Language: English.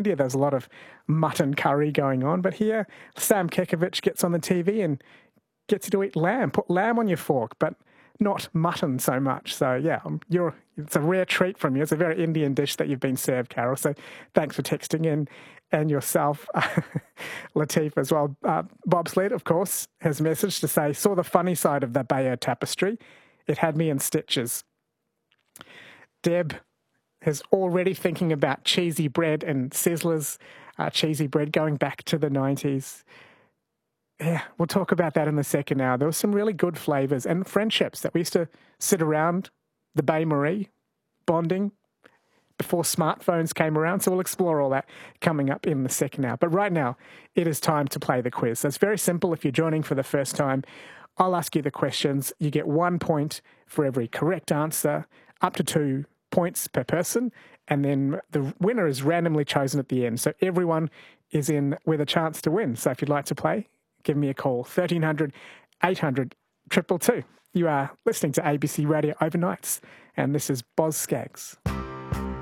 India, there's a lot of mutton curry going on. But here, Sam Kekovich gets on the TV and gets you to eat lamb. Put lamb on your fork, but not mutton so much. So, yeah, it's a rare treat from you. It's a very Indian dish that you've been served, Carol. So thanks for texting in, and yourself, Latif, as well. Bobsled, of course, has a message to say, saw the funny side of the Bayeux tapestry. It had me in stitches. Deb is already thinking about cheesy bread and Sizzler's cheesy bread going back to the 90s. Yeah, we'll talk about that in the second hour. There were some really good flavours and friendships that we used to sit around the Baie Marie, bonding before smartphones came around. So we'll explore all that coming up in the second hour. But right now, it is time to play the quiz. So it's very simple. If you're joining for the first time, I'll ask you the questions. You get 1 point for every correct answer, up to 2 points per person, and then the winner is randomly chosen at the end. So everyone is in with a chance to win. So if you'd like to play, give me a call, 1300 800 222. You are listening to ABC Radio Overnights, and this is Boz Scaggs.